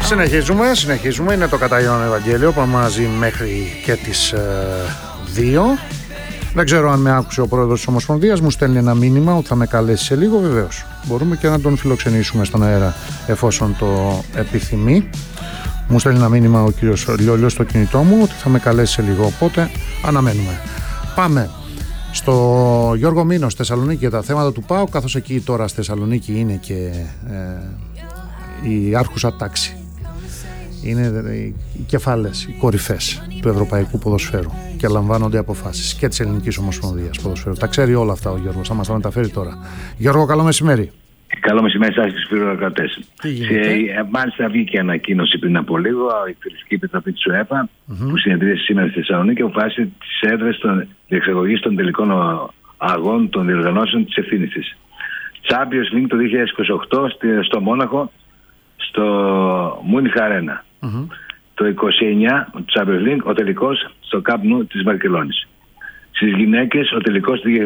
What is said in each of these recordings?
Συνεχίζουμε. Είναι το Καταϊόν Ευαγγέλιο. Πάμε μαζί μέχρι και τις 2. Δεν ξέρω αν με άκουσε ο πρόεδρος της Ομοσπονδίας. Μου στέλνει ένα μήνυμα ότι θα με καλέσει σε λίγο. Βεβαίως μπορούμε και να τον φιλοξενήσουμε στον αέρα εφόσον το επιθυμεί. Μου στέλνει ένα μήνυμα ο κύριος Λιόλιος στο κινητό μου ότι θα με καλέσει σε λίγο. Οπότε αναμένουμε. Πάμε στο Γιώργο Μήνο στη Θεσσαλονίκη για τα θέματα του ΠΑΟΚ, καθώς εκεί τώρα στη Θεσσαλονίκη είναι και η άρχουσα τάξη. Είναι οι κεφάλες, οι κορυφές του ευρωπαϊκού ποδοσφαίρου και λαμβάνονται αποφάσεις και της Ελληνικής Ομοσπονδίας Ποδοσφαίρου. Τα ξέρει όλα αυτά ο Γιώργος, θα μας τα μεταφέρει τώρα. Γιώργο, καλό μεσημέρι. Καλό μεσημέρι σας στους φιλοκρατές. Μάλιστα βγήκε ανακοίνωση πριν από λίγο η Εκτελεστική Επιτροπή της UEFA που συνεδρίασε σήμερα στη Θεσσαλονίκη και αποφάσισε τις έδρες των διεξαγωγής των τελικών αγώνων των διοργανώσεων της ευθύνης της. Champions League το 2028 στο Μόναχο, στο Μούνιχ Αρένα. Το 29 του Champions League ο τελικός στο Camp Nou της Βαρκελόνης. Στις γυναίκες ο τελικός του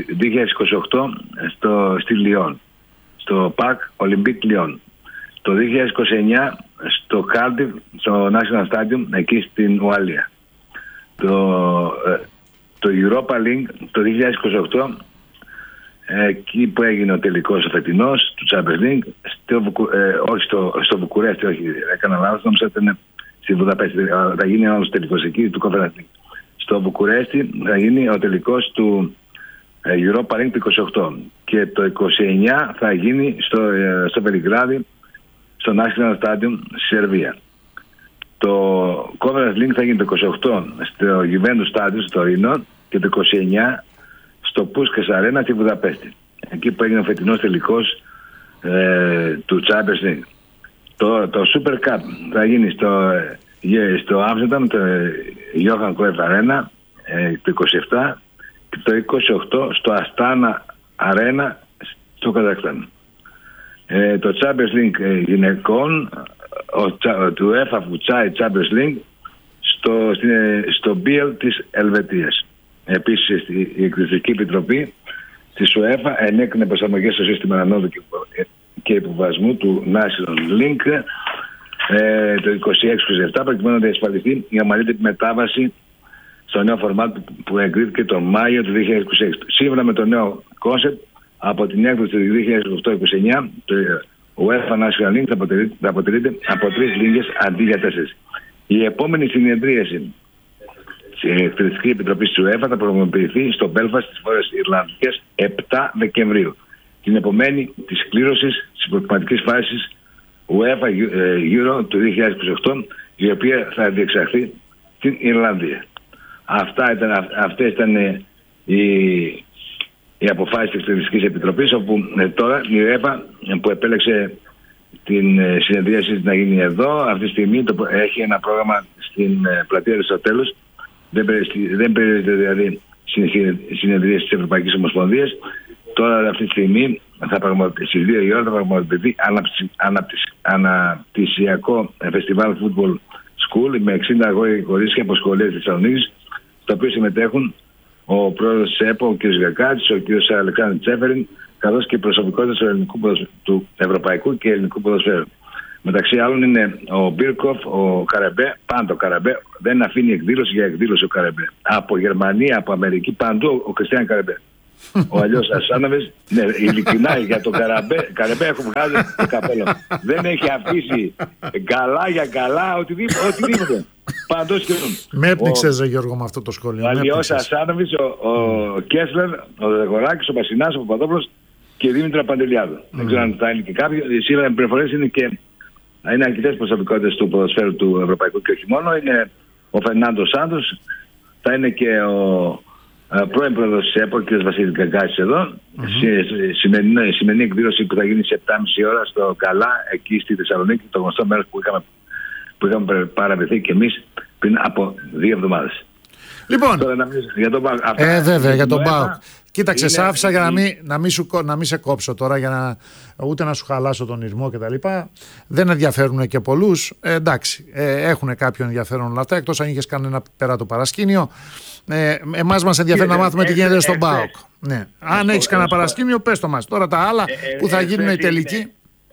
2028 στη Λιόν, στο Parc Olympique Lyon. Το 2029 στο Cardiff, στο National Stadium, εκεί στην Ουαλία. Το Europa League το 2028, εκεί που έγινε ο τελικός ο φετινός του Champions League, όχι στο Βουκουρέστι, όχι, έκανα λάθος, νόμιζα ότι ήταν στη Βουδαπέστη, θα γίνει ένας τελικός εκεί του Conference League. Στο Βουκουρέστι θα γίνει ο τελικός του Europa League το 28 και το 29 θα γίνει στο Βελιγράδι, στο National Stadium στη Σερβία. Το Conference League θα γίνει το 28 στο Juventus Stadium στο Ρήνο και το 29 στο Puskas Arena στη Βουδαπέστη, εκεί που έγινε ο φετινός τελικός του Champions League. Το Super Cup θα γίνει στο Άμστερνταμ, το Johan Cruyff Arena το 27 και το 28 στο Αστάνα Arena στο Καζακστάν. Το Champions League γυναικών του UEFA Futsal Champions League στο BL της Ελβετίας. Επίσης η Εκτελεστική Επιτροπή της UEFA ενέκρινε προσαρμογές στο σύστημα ανόδου και υποβασμού του National Link το 26-27 προκειμένου να διασφαλιστεί η αμαλήτη μετάβαση στο νέο φορμάτ που εγκρίθηκε τον Μάιο του 2026. Σύμφωνα με το νέο κόνσεπτ, από την έκδοση του 2028-29, το UEFA National Link θα αποτελείται από 3 λίγες αντί για 4. Η επόμενη συνεδρίαση της Εκτελεστικής Επιτροπής της UEFA θα προγραμματοποιηθεί στο Belfast στις Βόρειες Ιρλανδικές 7 Δεκεμβρίου. Την επομένη της κλήρωσης της προκριματικής φάσης UEFA Euro του 2028, η οποία θα διεξαχθεί στην Ιρλανδία. Αυτές ήταν οι αποφάσεις της Εκτελεστικής Επιτροπής, όπου τώρα η UEFA που επέλεξε την συνεδρίαση να γίνει εδώ, αυτή τη στιγμή έχει ένα πρόγραμμα στην πλατεία Αριστοτέλους. Δεν περιορίζεται δηλαδή συνεδρίαση της Ευρωπαϊκής Ομοσπονδίας. Τώρα αυτή τη στιγμή στις 2 η ώρα θα πραγματοποιηθεί αναπτυσσιακό φεστιβάλ Football School με 60 αγόρια κορίτσια από σχολεία της Θεσσαλονίκης, στο οποίο συμμετέχουν ο πρόεδρος της ΕΠΟ, ο κ. Γακάτης, ο κ. Αλεξάνδρου Τσέφεριν, καθώς και προσωπικότητες του ευρωπαϊκού και ελληνικού ποδοσφαίρου. Μεταξύ άλλων είναι ο Μπίρκοφ, ο Καρεμπέ, πάντο Καρεμπέ, δεν αφήνει εκδήλωση για εκδήλωση ο Καρεμπέ. Από Γερμανία, από Αμερική, παντού ο Κριστιαν Καρεμπέ. Ο αλλιώς Ασάνοβες, ναι, ειλικρινά για τον Καρεμπέ έχω βγάλει το καπέλο. Δεν έχει αφήσει καλά για καλά, οτιδήποτε. Παντός και με έπνιξες, Γιώργο, με αυτό το σχόλιο. Ο αλλιώς Ασάνοβες, ο Κέσλερ, ο Δεγοράκης, ο Πασινάς, ο Παπαδόπουλος και η Δήμητρα Παντελιάδου. Δεν ξέρω αν θα είναι και κάποιοι. Σήμερα οι πληροφορίες είναι αρκετές προσωπικότητες του ποδοσφαίρου του ευρωπαϊκού και όχι μόνο. Είναι ο Φερνάντο Σάντος, θα είναι και ο πρώην πρόεδρος της ΕΠΟ, κ. Βασίλης Γκαγκάσης εδώ. Σημερινή εκδήλωση που θα γίνει σε 7.30 ώρα στο Καλά, εκεί στη Θεσσαλονίκη, το γνωστό μέρος που είχαμε παραβρεθεί και εμείς πριν από 2 εβδομάδες. Λοιπόν, για τον ΠΑΟΚ. βέβαια, για τον ΠΑΟΚ. Κοίταξε, σ' άφησα για να μην σε κόψω τώρα, για ούτε να σου χαλάσω τον ηρμό κτλ. Δεν ενδιαφέρουν και πολλούς. Εντάξει, έχουν κάποιο ενδιαφέρον όλα αυτά, εκτός αν είχες κανένα πέρα το παρασκήνιο. Εμάς μας ενδιαφέρει να μάθουμε τι γίνεται στον ΠΑΟΚ. Ναι. Αν έχεις κανένα παρασκήνιο, πες το μας. Τώρα τα άλλα που θα γίνουν οι τελικοί.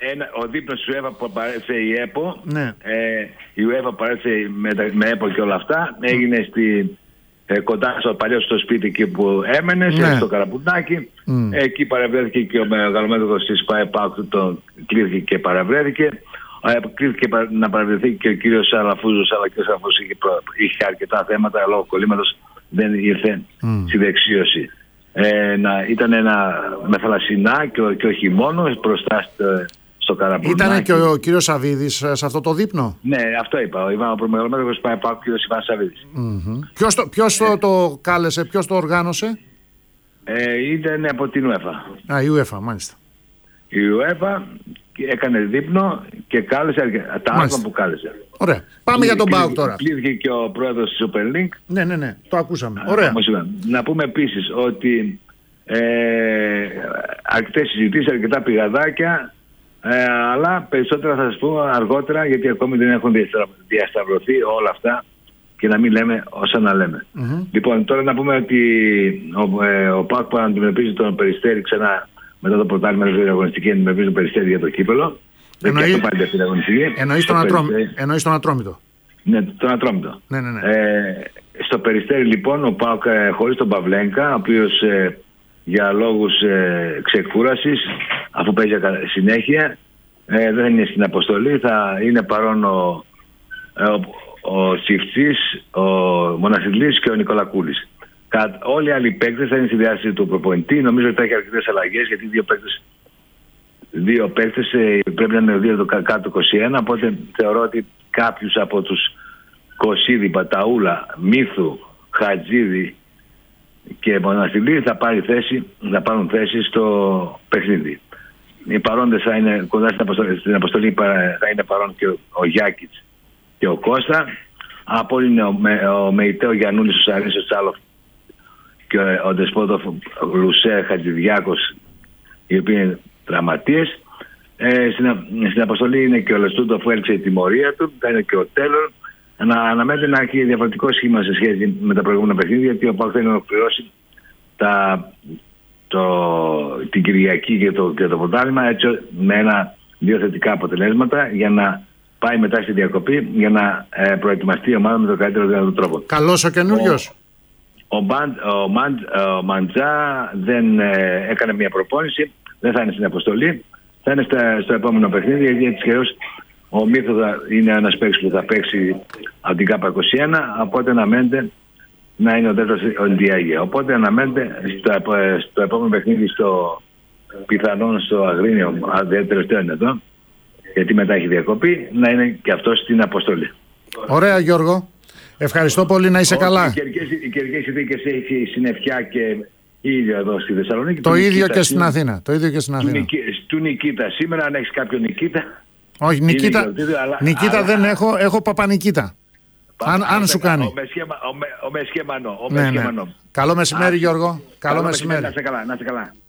ο δείπνος της UEFA που παρέθεσε η ΕΠΟ, Ναι. η UEFA παρέθεσε με ΕΠΟ και όλα αυτά, έγινε κοντά στο παλιό στο σπίτι εκεί που έμενες, Ναι. στο Καραπουνάκι. Εκεί παραβρέθηκε και ο μεγαλομέτωχος της ΠΑΕΠΑΚ, κλείθηκε και παραβρέθηκε. Κλείθηκε να παραβρεθεί και ο κύριος Σαλαφούζος, αλλά και ο Σαλαφούζος είχε αρκετά θέματα λόγω κολλήματος, δεν ήρθε στη δεξίωση. Ήταν με θαλασσινά και όχι μόνο μπροστά στο Καραπουνάκι. Ήταν και ο κύριος Σαββίδης σε αυτό το δείπνο. Ναι, αυτό είπα. Ο προμεγαλομέτωχος ΠΑΕΠΑΚ, ο κύριος Ιβάν Σαββίδης. Ποιος το κάλεσε, ποιος το οργάνωσε? Ήταν από την UEFA. Η UEFA, μάλιστα. Η UEFA έκανε δείπνο και κάλεσε τα άτομα που κάλεσε. Ωραία. Πάμε για τον ΠΑΟΚ τώρα. Κλείθηκε και ο πρόεδρος της Super League. Ναι, το ακούσαμε. Ωραία. Να πούμε επίσης ότι αρκετές συζητήσεις, αρκετά πηγαδάκια, αλλά περισσότερα θα σας πω αργότερα, γιατί ακόμη δεν έχουν διασταυρωθεί όλα αυτά και να μην λέμε όσα να λέμε. Λοιπόν, τώρα να πούμε ότι ο ΠΑΟΚ που αντιμετωπίζει τον Περιστέρι ξανά μετά το πρωτάθλημα της αγωνιστική, αντιμετωπίζει τον Περιστέρι για το κύπελλο. Εννοείς τον Ατρόμητο. Ναι, τον Ατρόμητο. Ναι. Στο Περιστέρι λοιπόν ο ΠΑΟΚ χωρίς τον Παυλένκα, ο οποίος για λόγους ξεκούρασης, αφού παίζει συνέχεια, δεν είναι στην αποστολή. Θα είναι παρόν ο Τσιφτσής, ο Μονασιλής και ο Νικολακούλης. Όλοι οι άλλοι παίκτες θα είναι στη διάσταση του προπονητή. Νομίζω ότι θα έχει αρκετές αλλαγές, γιατί δύο παίκτες πρέπει να είναι δύο κάτω 21, οπότε θεωρώ ότι κάποιους από τους Κωσίδη, Παταούλα, Μύθου, Χατζίδη και Μοναστηλή θα πάρουν θέση στο παιχνίδι. Οι παρόντες θα είναι κοντά στην αποστολή, θα είναι παρόν και ο Γιάκητς και ο Κώστα. Από όλοι είναι ο Μεϊτέο Γιαννούλης, ο Σαρής, ο Τσάλοφ και ο Ντεσπότοφ, ο Λουσέ, Χατζηδιάκος, οι οποίοι είναι τραυματίες. Στην αποστολή είναι και ο Λεστούντο, αφού έλξε η τιμωρία του, θα είναι και ο Τέλορ. Αναμένεται να έχει διαφορετικό σχήμα σε σχέση με τα προηγούμενα παιχνίδια, γιατί ο ΠΑΟΚ θέλει να ολοκληρώσει την Κυριακή και το πρωτάθλημα έτσι με δύο θετικά αποτελέσματα, για να πάει μετά στη διακοπή, για να προετοιμαστεί η ομάδα με τον καλύτερο δυνατό τρόπο. Καλός ο καινούριος. Ο Μαντζά δεν έκανε μια προπόνηση, δεν θα είναι στην αποστολή, θα είναι στο επόμενο παιχνίδι, γιατί έτσι και ο Μύθο είναι ένας παίκτης που θα παίξει από την ΚΑΠΑ 21, οπότε αναμένεται να είναι ο δεύτερος Ολυμπιάγια. Οπότε αναμένεται στο επόμενο παιχνίδι, πιθανόν στο Αγρίνιο, τελευταίο είναι εδώ, γιατί μετά έχει διακοπή, να είναι και αυτός στην αποστολή. Ωραία, Γιώργο. Ευχαριστώ πολύ, να είσαι καλά. Οι καιρικές συνθήκες έχει συννεφιά και ήλιο εδώ στη Θεσσαλονίκη. Το ίδιο και στην Αθήνα. Του Νικήτα. Σήμερα, αν έχεις κάποιον Νικήτα. Όχι, Νικήτα δεν έχω. Έχω Παπανικήτα. Αν σου κάνει. Ο Μεσχεμανό. Καλό μεσημέρι, Γιώργο. Καλό μεσημέρι. Να είσαι καλά.